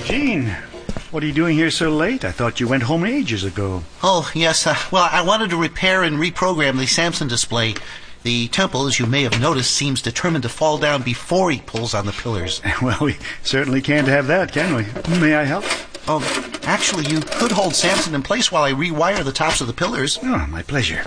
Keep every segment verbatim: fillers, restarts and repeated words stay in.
Gene, what are you doing here so late? I thought you went home ages ago. Oh, yes. Uh, well, I wanted to repair and reprogram the Samson display. The temple, as you may have noticed, seems determined to fall down before he pulls on the pillars. Well, we certainly can't have that, can we? May I help? Oh, actually, you could hold Samson in place while I rewire the tops of the pillars. Oh, my pleasure.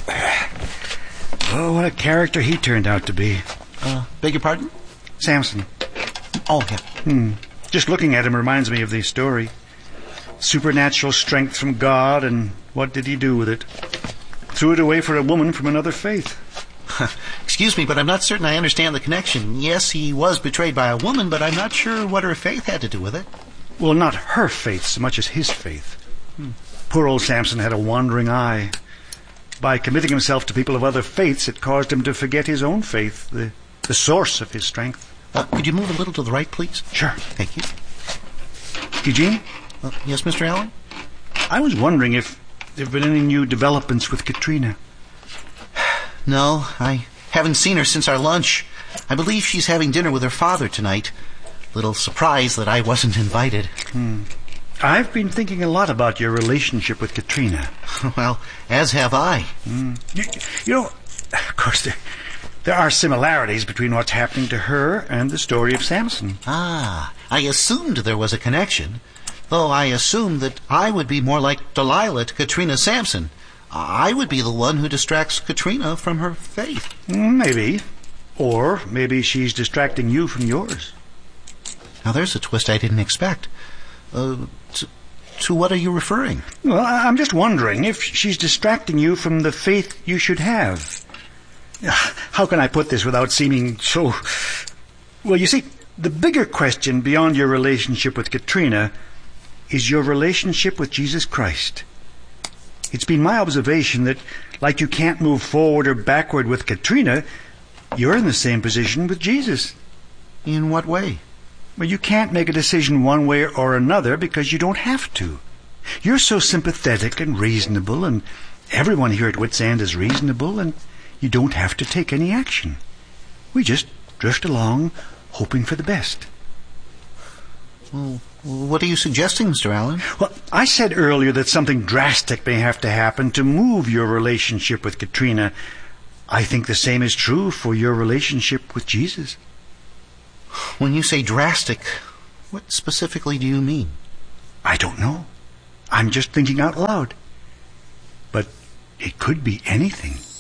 Oh, what a character he turned out to be. Uh, beg your pardon? Samson. Oh, yeah. Hmm. Just looking at him reminds me of the story. Supernatural strength from God, and what did he do with it? Threw it away for a woman from another faith. Excuse me, but I'm not certain I understand the connection. Yes, he was betrayed by a woman, but I'm not sure what her faith had to do with it. Well, not her faith so much as his faith. Hmm. Poor old Samson had a wandering eye. By committing himself to people of other faiths, it caused him to forget his own faith, the, the source of his strength. Uh, could you move a little to the right, please? Sure. Thank you. Eugene? Uh, yes, Mister Allen? I was wondering if there have been any new developments with Katrina. No, I haven't seen her since our lunch. I believe she's having dinner with her father tonight. Little surprised that I wasn't invited. Hmm. I've been thinking a lot about your relationship with Katrina. Well, as have I. Mm. You, you know, of course, there, there are similarities between what's happening to her and the story of Samson. Ah, I assumed there was a connection, though I assumed that I would be more like Delilah to Katrina Samson. I would be the one who distracts Katrina from her faith. Maybe. Or maybe she's distracting you from yours. Now there's a twist I didn't expect. Uh, to, to what are you referring? Well, I'm just wondering if she's distracting you from the faith you should have. How can I put this without seeming so... Well, you see, the bigger question beyond your relationship with Katrina is your relationship with Jesus Christ. It's been my observation that, like you can't move forward or backward with Katrina, you're in the same position with Jesus. In what way? Well, you can't make a decision one way or another because you don't have to. You're so sympathetic and reasonable, and everyone here at Wits End is reasonable, and you don't have to take any action. We just drift along, hoping for the best. Well, what are you suggesting, Mister Allen? Well, I said earlier that something drastic may have to happen to move your relationship with Katrina. I think the same is true for your relationship with Jesus. When you say drastic, what specifically do you mean? I don't know. I'm just thinking out loud. But it could be anything.